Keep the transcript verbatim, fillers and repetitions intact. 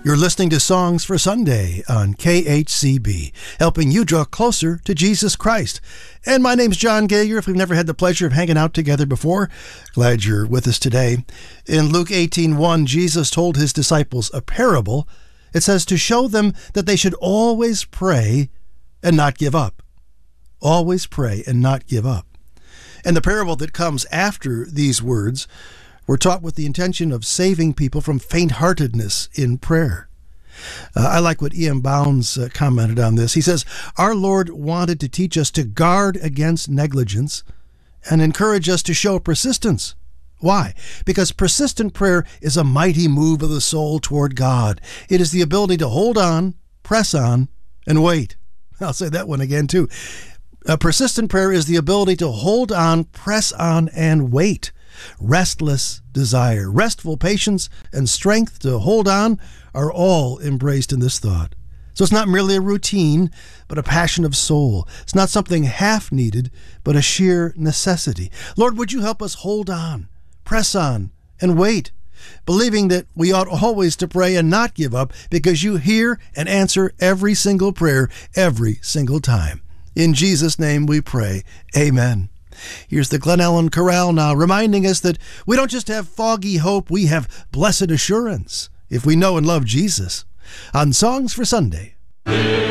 You're listening to Songs for Sunday on K H C B, helping you draw closer to Jesus Christ. And my name's John Gayer. If we've never had the pleasure of hanging out together before, glad you're with us today. In Luke eighteen one, Jesus told his disciples a parable. It says to show them that they should always pray and not give up. Always pray and not give up. And the parable that comes after these words were taught with the intention of saving people from faint-heartedness in prayer. Uh, I like what E M. Bounds uh, commented on this. He says, our Lord wanted to teach us to guard against negligence and encourage us to show persistence. Why? Because persistent prayer is a mighty move of the soul toward God. It is the ability to hold on, press on, and wait. I'll say that one again, too. A persistent prayer is the ability to hold on, press on, and wait. Restless desire, restful patience, and strength to hold on are all embraced in this thought. So it's not merely a routine, but a passion of soul. It's not something half-needed, but a sheer necessity. Lord, would you help us hold on, press on, and wait, believing that we ought always to pray and not give up because you hear and answer every single prayer every single time. In Jesus' name we pray. Amen. Here's the Glen Ellen Chorale now, reminding us that we don't just have foggy hope, we have blessed assurance if we know and love Jesus. On Songs for Sunday.